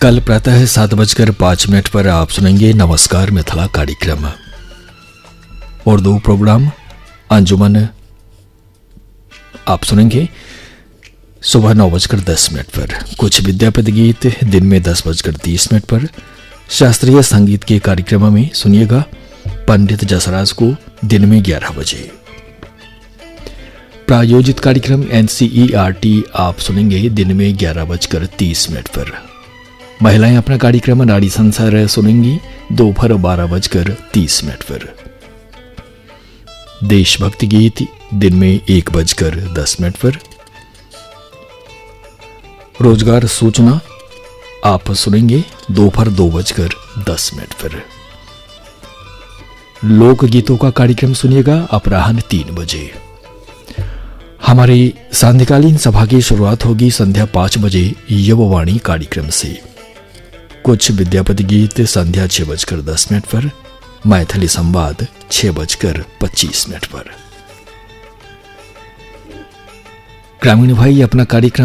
कल प्रातः 7:05 पर आप सुनेंगे नमस्कार मिथिला कार्यक्रम। उर्दू प्रोग्राम अंजुमन आप सुनेंगे सुबह 9:10 पर। कुछ विद्यापति गीत दिन में 10:30 पर। शास्त्रीय संगीत के कार्यक्रम में सुनिएगा पंडित जसराज को दिन में 11 बजे। प्रायोजित कार्यक्रम NCERT आप सुनेंगे दिन में 11:30 पर। महिलाएं अपना कार्यक्रम नारी संसार सुनेंगी दोपहर 12:30 पर। देशभक्ति गीत दिन में 1:10 पर। रोजगार सूचना आप सुनेंगे दोपहर 2:10 पर। लोकगीतों का कार्यक्रम सुनिएगा अपराह्न 3 बजे। हमारी सांध्यकालीन सभा की शुरुआत होगी संध्या 5 बजे युववाणी कार्यक्रम से। कुछ विद्यापति गीत संध्या 6:10 पर। मैथिली संवाद 6:25 पर। ग्रामीण भाई अपना कार्यक्रम